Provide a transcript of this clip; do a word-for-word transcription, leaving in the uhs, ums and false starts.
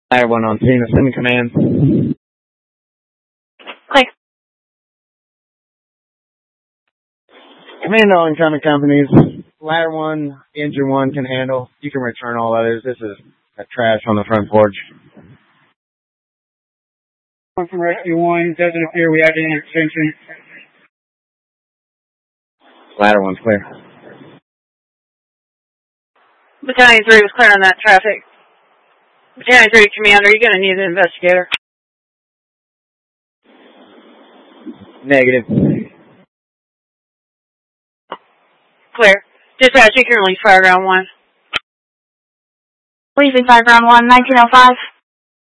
Ladder one on scene, assuming command. Click. Command all incoming companies. Ladder one, engine one can handle. You can return all others. This is a trash on the front porch. One from Rescue one, doesn't appear we have any extension. Ladder one's clear. Battalion three was clear on that traffic. Battalion three commander, you're going to need an investigator. Negative. Clear. Dispatch, you can release Fireground one. Releasing Fireground one, nineteen oh five.